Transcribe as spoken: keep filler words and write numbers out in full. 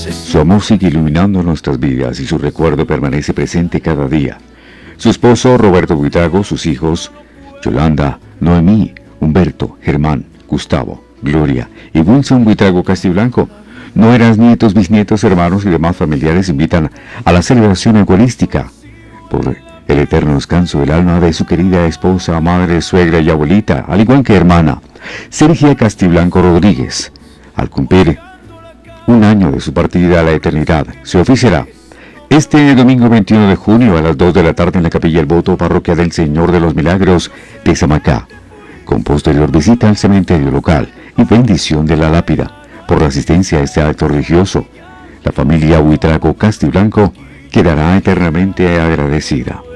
Su amor sigue iluminando nuestras vidas y su recuerdo permanece presente cada día. Su esposo, Roberto Buitrago, sus hijos, Yolanda, Noemí, Humberto, Germán, Gustavo, Gloria y Wilson Buitrago Castiblanco, nueras, nietos, bisnietos, hermanos y demás familiares invitan a la celebración eucarística por el eterno descanso del alma de su querida esposa, madre, suegra y abuelita, al igual que hermana, Sergia Castiblanco Rodríguez. Al cumplir un año de su partida a la eternidad, se oficiará este domingo veintiuno de junio a las dos de la tarde en la Capilla El Voto, Parroquia del Señor de los Milagros de Samacá, con posterior visita al cementerio local y bendición de la lápida. Por la asistencia a este acto religioso, la familia Buitrago Castiblanco quedará eternamente agradecida.